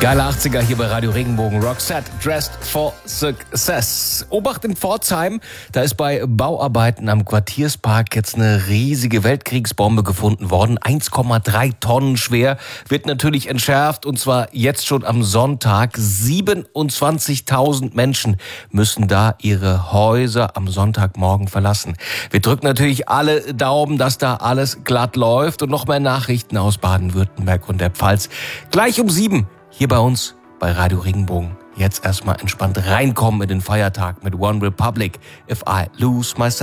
Geile 80er hier bei Radio Regenbogen. Roxette, Dressed for Success. Obacht in Pforzheim, da ist bei Bauarbeiten am Quartierspark jetzt eine riesige Weltkriegsbombe gefunden worden. 1,3 Tonnen schwer, wird natürlich entschärft und zwar jetzt schon am Sonntag. 27.000 Menschen müssen da ihre Häuser am Sonntagmorgen verlassen. Wir drücken natürlich alle Daumen, dass da alles glatt läuft und noch mehr Nachrichten aus Baden-Württemberg und der Pfalz. Gleich um 7 hier bei uns bei Radio Regenbogen. Jetzt erstmal entspannt reinkommen in den Feiertag mit One Republic. If I Lose Myself.